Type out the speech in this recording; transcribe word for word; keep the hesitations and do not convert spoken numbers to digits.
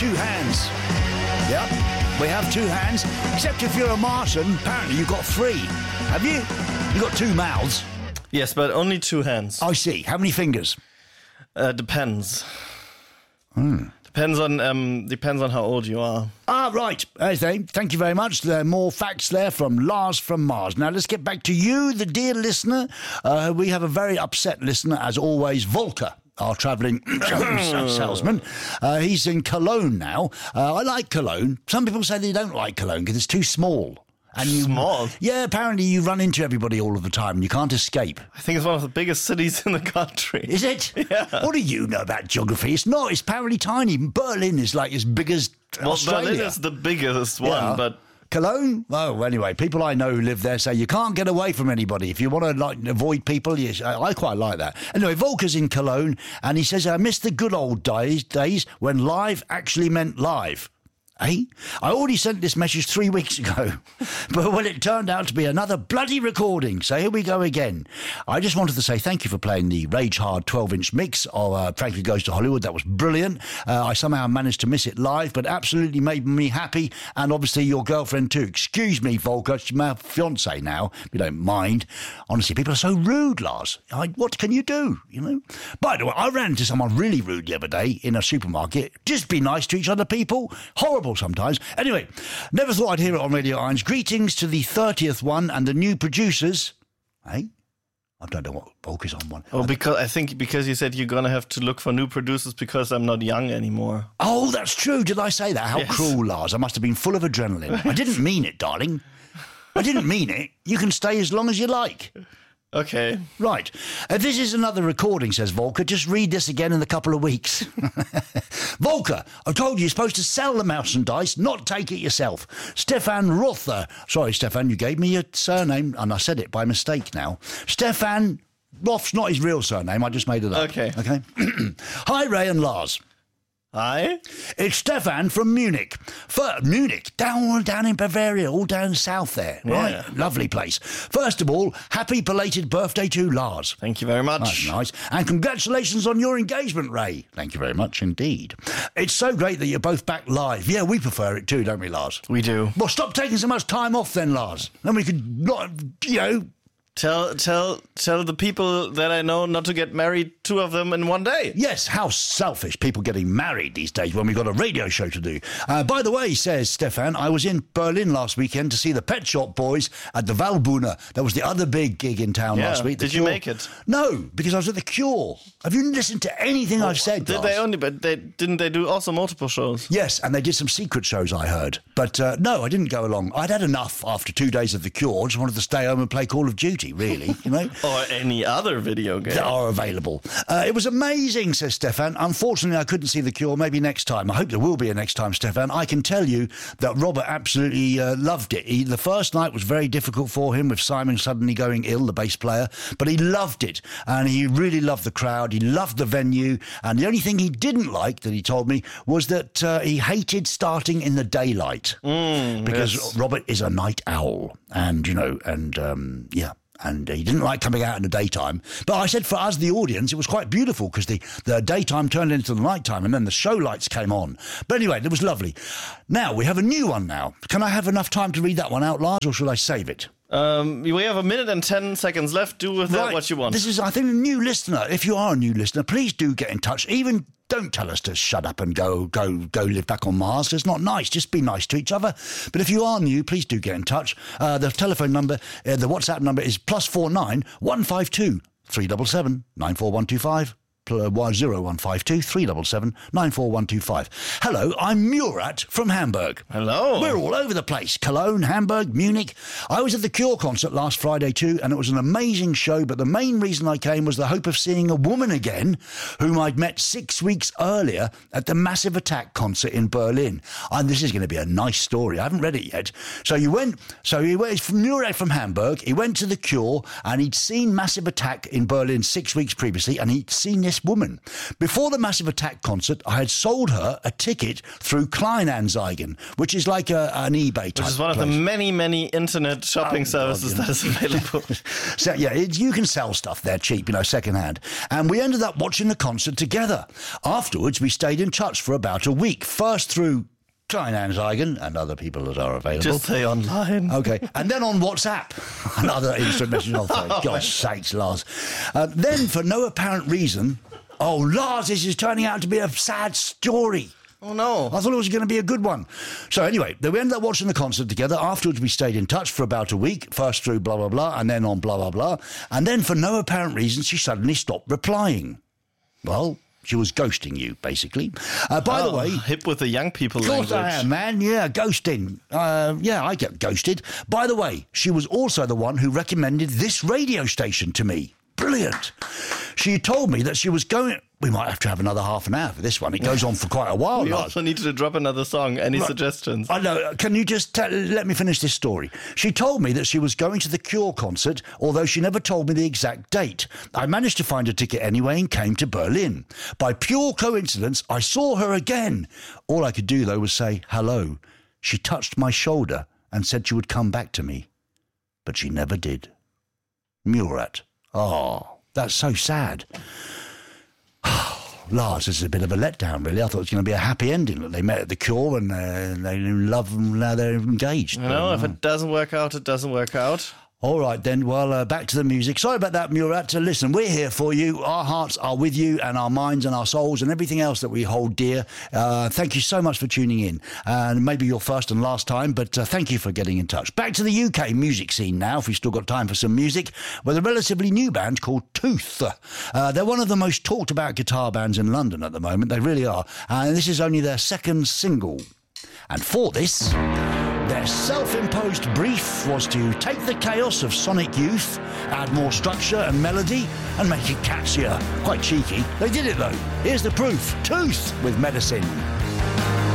two hands. Yep, we have two hands. Except if you're a Martian, apparently you've got three. Have you? You've got two mouths. Yes, but only two hands. I see. How many fingers? Uh, depends. Hmm. Depends on um, depends on how old you are. Ah, right. Uh, thank you very much. There are more facts there from Lars from Mars. Now, let's get back to you, the dear listener. Uh, we have a very upset listener, as always, Volker, our travelling salesman. Uh, he's in Cologne now. Uh, I like Cologne. Some people say they don't like Cologne because it's too small. And you, Small? Yeah, apparently you run into everybody all of the time and you can't escape. I think it's one of the biggest cities in the country. Is it? Yeah. What do you know about geography? It's not. It's apparently tiny. Berlin is like as big as Well, Australia. Berlin is the biggest one, Yeah. but... Cologne? Oh, anyway, people I know who live there say you can't get away from anybody. If you want to like avoid people, yes, I, I quite like that. Anyway, Volker's in Cologne, and he says, I miss the good old days, days when live actually meant live. Eh? I already sent this message three weeks ago, but well, it turned out to be another bloody recording, so here we go again. I just wanted to say thank you for playing the Rage Hard twelve-inch mix of uh, Frankie Goes to Hollywood. That was brilliant. Uh, I somehow managed to miss it live, but absolutely made me happy, and obviously your girlfriend too. Excuse me, Volker, she's my fiancée now, if you don't mind. Honestly, people are so rude, Lars. I, what can you do, you know? By the way, I ran into someone really rude the other day in a supermarket. Just be nice to each other, people. Horrible sometimes. Anyway, never thought I'd hear it on Radio Irons. Greetings to the thirtieth one and the new producers. Hey? I don't know what Volker's on one. Oh, because I think because you said you're going to have to look for new producers because I'm not young anymore. Oh, that's true. Did I say that? How Yes. cruel, Lars. I must have been full of adrenaline. I didn't mean it, darling. I didn't mean it. You can stay as long as you like. Okay. Right. Uh, this is another recording, says Volker. Just read this again in a couple of weeks. Volker, I told you you're supposed to sell the mouse and dice, not take it yourself. Stefan Rother. Sorry, Stefan, you gave me your surname, and I said it by mistake now. Stefan Roth's not his real surname. I just made it up. Okay. Okay. Hi, Ray and Lars. Hi. It's Stefan from Munich. For, Munich, down down in Bavaria, all down south there. Right, Yeah. lovely place. First of all, happy belated birthday to Lars. Thank you very much. That's nice. And congratulations on your engagement, Ray. Thank you very much indeed. It's so great that you're both back live. Yeah, we prefer it too, don't we, Lars? We do. Well, stop taking so much time off then, Lars. Then we could not, you know... Tell tell tell the people that I know not to get married, two of them in one day. Yes, how selfish people getting married these days when we've got a radio show to do. Uh, by the way, says Stefan, I was in Berlin last weekend to see the Pet Shop Boys at the Waldbühne. That was the other big gig in town Yeah. last week. The Did you Cure. make it? No, because I was at the Cure. Have you listened to anything I've said, Did Lars? they only? But they didn't. They do also multiple shows. Yes, and they did some secret shows, I heard. But uh, no, I didn't go along. I'd had enough after two days of the Cure. I just wanted to stay home and play Call of Duty, really, you know. Or any other video game. That are available. Uh, it was amazing, says Stefan. Unfortunately, I couldn't see the Cure. Maybe next time. I hope there will be a next time, Stefan. I can tell you that Robert absolutely uh, loved it. He, the first night was very difficult for him with Simon suddenly going ill, the bass player, but he loved it. And he really loved the crowd. He loved the venue. And the only thing he didn't like, that he told me, was that uh, he hated starting in the daylight. Mm, because yes. Robert is a night owl. And, you know, and, um, yeah. And he didn't like coming out in the daytime. But I said for us, the audience, it was quite beautiful because the, the daytime turned into the nighttime and then the show lights came on. But anyway, it was lovely. Now, we have a new one now. Can I have enough time to read that one out, Lars, or should I save it? Um, we have a minute and ten seconds left. Do with that what you want. This is, I think, a new listener. If you are a new listener, please do get in touch. Even don't tell us to shut up and go go go live back on Mars. It's not nice. Just be nice to each other. But if you are new, please do get in touch. Uh, the telephone number, uh, the WhatsApp number is plus four nine one five two three seven seven nine four one two five. zero one five two three seven seven nine four one two five. Hello, I'm Murat from Hamburg. Hello. We're all over the place. Cologne, Hamburg, Munich. I was at the Cure concert last Friday too, and it was an amazing show, but the main reason I came was the hope of seeing a woman again whom I'd met six weeks earlier at the Massive Attack concert in Berlin. And this is going to be a nice story. I haven't read it yet. So you went, so he went from Murat from Hamburg, he went to the Cure, and he'd seen Massive Attack in Berlin six weeks previously, and he'd seen this nice woman. Before the Massive Attack concert, I had sold her a ticket through Kleinanzeigen, which is like a, an eBay type Which is one place. of the many, many internet shopping Oh, services God, that is available. So, yeah, it, you can sell stuff there cheap, you know, secondhand. And we ended up watching the concert together. Afterwards, we stayed in touch for about a week, first through Kleinanzeigen and other people that are available. Just say online. Okay, and then on WhatsApp, another instant message on phone. God's sakes, Lars. Uh, then, for no apparent reason, oh, Lars, this is turning out to be a sad story. Oh, no. I thought it was going to be a good one. So anyway, we ended up watching the concert together. Afterwards, we stayed in touch for about a week, first through blah, blah, blah, and then on blah, blah, blah. And then, for no apparent reason, she suddenly stopped replying. Well, she was ghosting you, basically. Uh, by Oh, the way... hip with the young people Of course language. I am, man. Yeah, ghosting. Uh, yeah, I get ghosted. By the way, she was also the one who recommended this radio station to me. Brilliant. She told me that she was going... We might have to have another half an hour for this one. It goes on for quite a while. We Lars. also need to drop another song. Any Right. suggestions? I know. Can you just tell, let me finish this story? She told me that she was going to the Cure concert, although she never told me the exact date. I managed to find a ticket anyway and came to Berlin. By pure coincidence, I saw her again. All I could do, though, was say hello. She touched my shoulder and said she would come back to me. But she never did. Murat. Oh, that's so sad. Lars, this is a bit of a letdown, really. I thought it was going to be a happy ending. That they met at the Cure and uh, they love and now they're engaged. You know, if it doesn't work out, it doesn't work out. All right, then. Well, uh, back to the music. Sorry about that, Murat. Uh, listen, we're here for you. Our hearts are with you and our minds and our souls and everything else that we hold dear. Uh, thank you so much for tuning in. And maybe your first and last time, but uh, thank you for getting in touch. Back to the U K music scene now, if we've still got time for some music, with a relatively new band called Tooth. Uh, they're one of the most talked about guitar bands in London at the moment. They really are. And this is only their second single. And for this... their self-imposed brief was to take the chaos of Sonic Youth, add more structure and melody, and make it catchier. Quite cheeky. They did it, though. Here's the proof. Tooth with Medicine.